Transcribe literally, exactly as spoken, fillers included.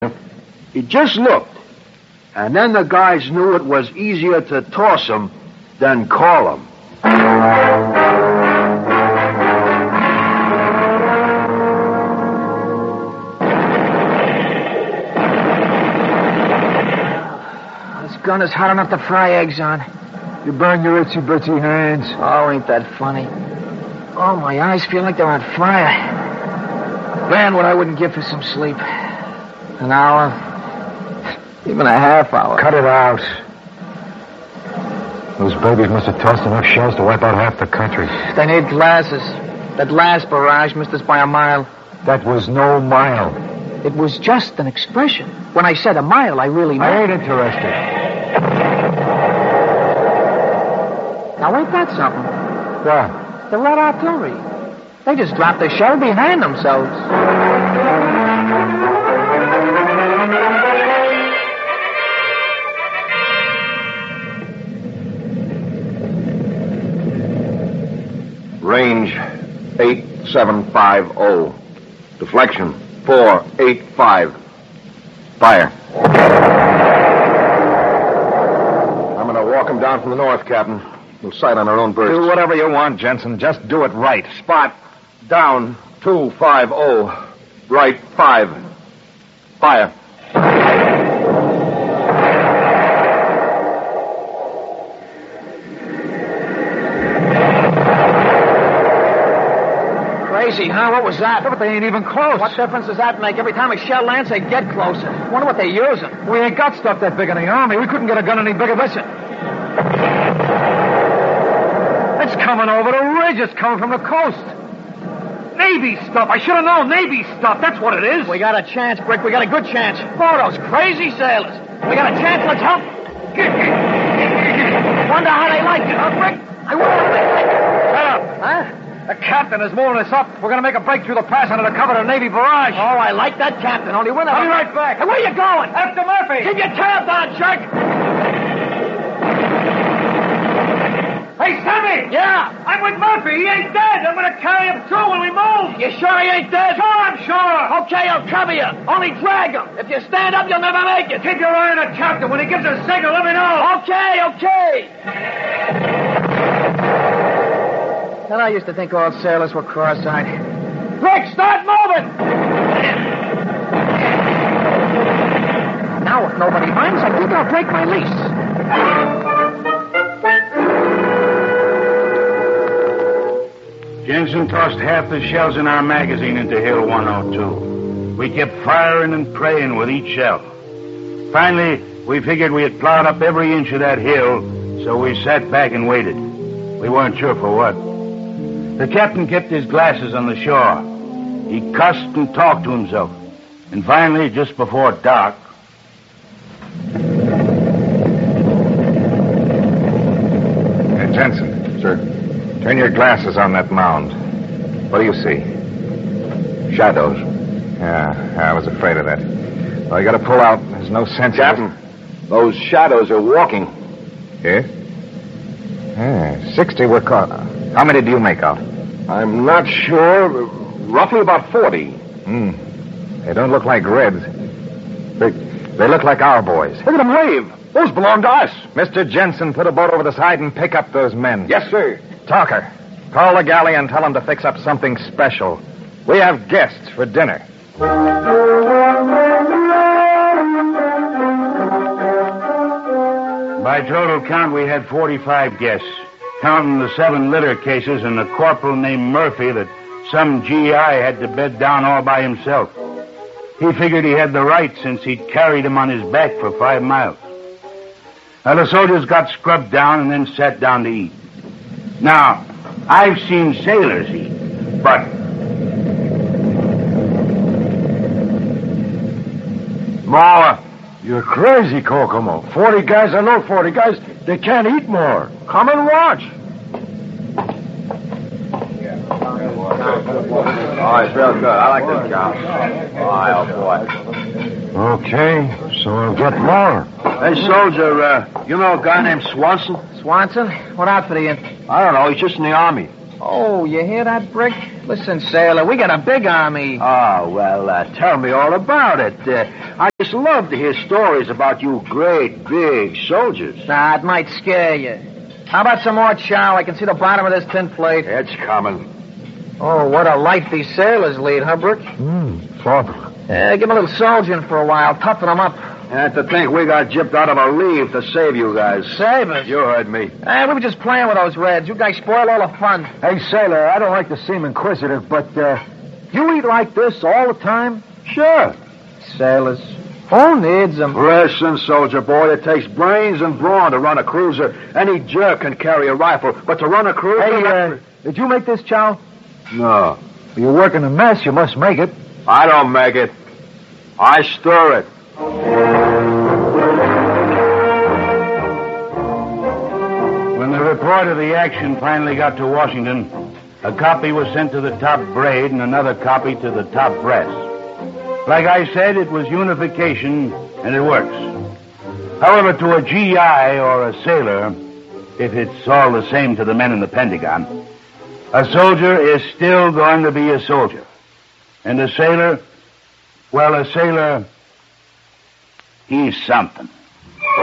He just looked. And then the guys knew it was easier to toss him than call him. This gun is hot enough to fry eggs on. You burn your itsy-bitsy hands. Oh, ain't that funny? Oh, my eyes feel like they're on fire. Man, what I wouldn't give for some sleep. An hour. Even a half hour. Cut it out. Those babies must have tossed enough shells to wipe out half the country. They need glasses. That last barrage missed us by a mile. That was no mile. It was just an expression. When I said a mile, I really meant... I ain't interested. Now, ain't that something? What? The Red Artillery. They just dropped a shell behind themselves. Range eight seven five zero. Deflection four eight five. Fire. I'm going to walk him down from the north, Captain. We'll sight on our own bursts. Do whatever you want, Jensen. Just do it right. Spot. Down. two five zero. Right. five. Fire. Crazy, huh? What was that? But they ain't even close. What difference does that make? Every time a shell lands, they get closer. Wonder what they're using. We ain't got stuff that big in the Army. We couldn't get a gun any bigger. Listen. It's coming over the ridge. It's coming from the coast. Navy stuff. I should have known. Navy stuff. That's what it is. We got a chance, Brick. We got a good chance. Oh, those crazy sailors. We got a chance. Let's help. Wonder how they like it, huh, Brick? I wonder how they like it. Shut up. Huh? The captain is moving us up. We're going to make a break through the pass under the cover of the Navy barrage. Oh, I like that captain. Only we're never... I'll be right back. Hey, where you going? After Murphy. Keep your tail down, jerk. Hey, Sammy! Yeah? I'm with Murphy. He ain't dead. I'm going to carry him through when we move. You sure he ain't dead? Sure, I'm sure. Okay, I'll cover you. Only drag him. If you stand up, you'll never make it. Keep your eye on the captain. When he gives a signal, let me know. Okay, okay. Well, I used to think all sailors were cross-eyed. Rick, start moving! Now, if nobody minds, I think I'll break my lease. Jensen tossed half the shells in our magazine into Hill one oh two. We kept firing and praying with each shell. Finally, we figured we had plowed up every inch of that hill, so we sat back and waited. We weren't sure for what. The captain kept his glasses on the shore. He cussed and talked to himself. And finally, just before dark... Hey, Jensen. Sir? Turn your glasses on that mound. What do you see? Shadows. Yeah, I was afraid of that. Well, you got to pull out. There's no sense Captain, in those shadows are walking. it. Here? Yeah, sixty were caught. How many do you make out? I'm not sure. Roughly about forty. Hmm. They don't look like Reds. They, they look like our boys. Look at them wave. Those belong to us. Mister Jensen, put a boat over the side and pick up those men. Yes, sir. Talker, call the galley and tell them to fix up something special. We have guests for dinner. By total count, we had forty-five guests, counting the seven litter cases and the corporal named Murphy that some G I had to bed down all by himself. He figured he had the right since he'd carried him on his back for five miles. Now, the soldiers got scrubbed down and then sat down to eat. Now, I've seen sailors eat, but... More. You're crazy, Kokomo. Forty guys, I know forty guys. They can't eat more. Come and watch. Oh, it's real good. I like this job. Oh, boy. Okay, so I'll get more. Hey, soldier, uh, you know a guy named Swanson? Swanson? What outfit are you in? I don't know. He's just in the Army. Oh, you hear that, Brick? Listen, sailor, we got a big army. Oh, well, uh, tell me all about it. Uh, I guys love to hear stories about you great, big soldiers. Nah, it might scare you. How about some more chow? I can see the bottom of this tin plate. It's coming. Oh, what a life these sailors lead, huh, Brooke? Mmm, father. Yeah, give them a little soldiering for a while, toughen them up. And to think we got gypped out of a leave to save you guys. Save us? You heard me. Hey, we were just playing with those Reds. You guys spoil all the fun. Hey, sailor, I don't like to seem inquisitive, but, uh, you eat like this all the time? Sure. Sailors. Who needs them? Listen, soldier boy, it takes brains and brawn to run a cruiser. Any jerk can carry a rifle, but to run a cruiser... Hey, uh, did you make this chow? No. You're working a mess. You must make it. I don't make it. I stir it. When the report of the action finally got to Washington, a copy was sent to the top braid and another copy to the top brass. Like I said, it was unification, and it works. However, to a G I or a sailor, if it's all the same to the men in the Pentagon, a soldier is still going to be a soldier. And a sailor, well, a sailor, he's something.